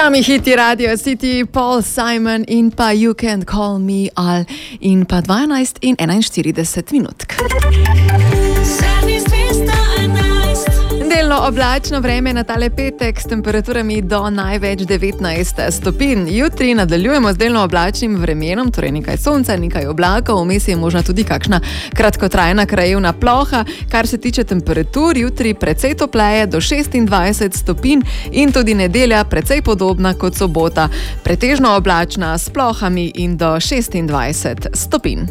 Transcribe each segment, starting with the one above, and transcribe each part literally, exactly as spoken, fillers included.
Sami hiti Radio City, Paul Simon in pa You Can't Call Me Al in pa dvanajst in enainštirideset minutk. Delno oblačno vreme na tale petek s temperaturami do največ devetnajst stopinj. Jutri nadaljujemo z delno oblačnim vremenom, torej nekaj sonca, nekaj oblakov, vmes je možna tudi kakšna kratkotrajna krajevna ploha. Kar se tiče temperatur, jutri precej topleje do šestindvajset stopinj in tudi nedelja precej podobna kot sobota. Pretežno oblačna s plohami in do šestindvajset stopinj.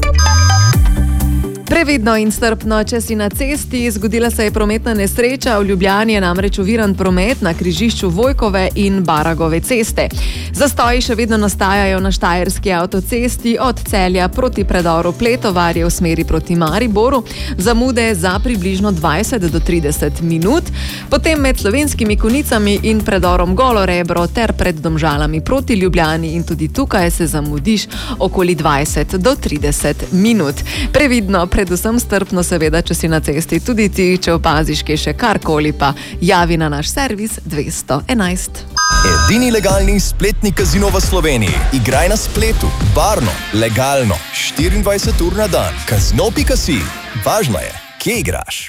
Previdno in strpno, če si na cesti. Zgodila se je prometna nesreča, v Ljubljani je namreč oviran promet na križišču Vojkove in Baragove ceste. Zastoji še vedno nastajajo na Štajerski avtocesti od Celja proti predoru Pletovarje v smeri proti Mariboru. Zamude za približno dvajset do trideset minut. Potem med Slovenskimi Konicami in predorom Golo Rebro ter pred Domžalami proti Ljubljani in tudi tukaj se zamudiš okoli dvajset do trideset minut. Previdno, predvsem strpno seveda, če si na cesti, tudi ti, če opaziš kje še karkoli, pa javi na naš servis dvesto enajst. Edini legalni spletni kazino v Sloveniji. Igraj na spletu, varno, legalno, štiriindvajset ur na dan. Kazino pika si. Važno je, kje igraš.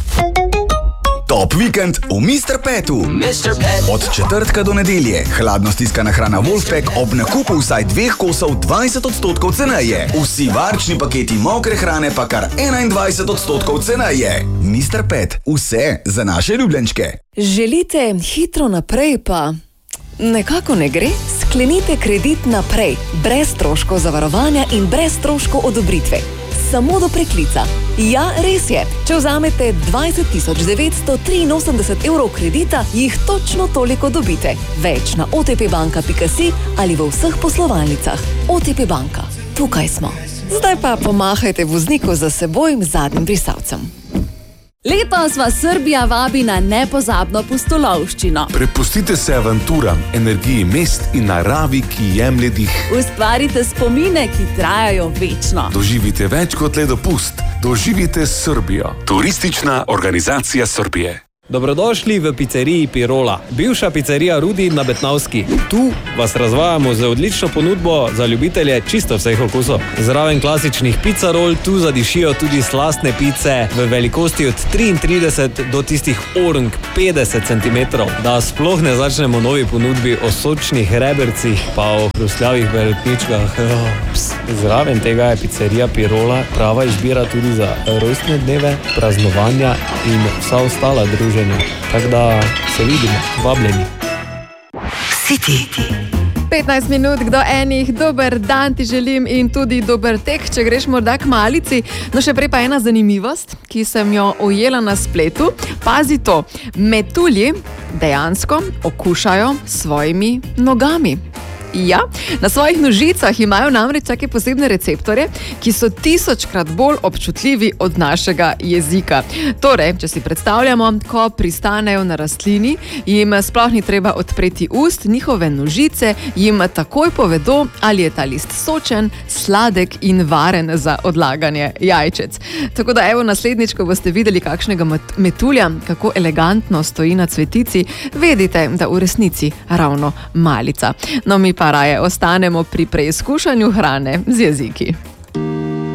Top vikend v mister Petu. mister Pet. Od četrtka do nedelje. Hladno stiskana hrana Wolfpack ob nakupu vsaj dveh kosov dvajset odstotkov ceneje. Vsi varčni paketi mokre hrane pa kar enaindvajset odstotkov ceneje. mister Pet. Vse za naše ljubljenčke. Želite hitro naprej, pa nekako ne gre? Sklenite kredit naprej, brez stroškov zavarovanja in brez stroškov odobritve. Samo do preklica. Ja, res je. Če vzamete dvajset tisoč devetsto triinosemdeset evrov kredita, jih točno toliko dobite. Več na o te pe banka pika si ali v vseh poslovalnicah. O te pe banka. Tukaj smo. Zdaj pa pomahajte vozniku za seboj zadnjim brisalcem. Letos vas Srbija vabi na nepozabno pustolovščino. Prepustite se avanturam, energiji mest in naravi, ki jemlje dih. Ustvarite spomine, ki trajajo večno. Doživite več kot le dopust. Doživite Srbijo. Turistična organizacija Srbije. Dobrodošli v pizzeriji Pirola, bivša pizzerija Rudi na Betnavski. Tu vas razvajamo z odlično ponudbo za ljubitelje čisto vseh okusov. Zraven klasičnih pizza roll tu zadišijo tudi slastne pice v velikosti od triintrideset do tistih orang petdeset centimetrov. Da sploh ne začnemo novi ponudbi o sočnih rebercih pa o hrustljavih beretničkah. Zraven tega je pizzerija Pirola prava izbira tudi za rojstne dneve, praznovanja in vsa ostala druženja. Tako da se vidimo, vabljeni. City. petnajst minut do enih, dober dan ti želim in tudi dober tek, če greš morda k malici. No še prej pa ena zanimivost, ki sem jo ujela na spletu. Pazi to, metulji dejansko okušajo svojimi nogami. Ja, na svojih nožicah imajo namreč take posebne receptorje, ki so tisočkrat bolj občutljivi od našega jezika. Torej, če si predstavljamo, ko pristanejo na rastlini, jim sploh ni treba odpreti ust, njihove nožice jim takoj povedo, ali je ta list sočen, sladek in varen za odlaganje jajčec. Tako da evo naslednjič, ko boste videli kakšnega metulja, kako elegantno stoji na cvetici, vedite, da v resnici ravno malica. No, mi pa raje ostanemo pri preizkušanju hrane z jeziki.